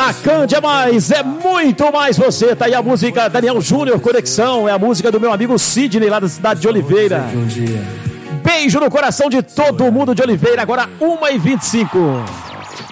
A Cândia é mais, é muito mais você. Tá aí a música Daniel Júnior, Conexão. É a música do meu amigo Sidney, lá da cidade de Oliveira. Beijo no coração de todo mundo de Oliveira. Agora 1h25.